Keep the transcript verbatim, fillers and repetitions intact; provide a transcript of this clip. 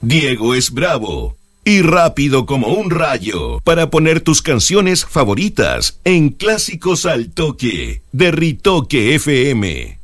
Diego es bravo y rápido como un rayo para poner tus canciones favoritas en Clásicos al Toque de Ritoque F M.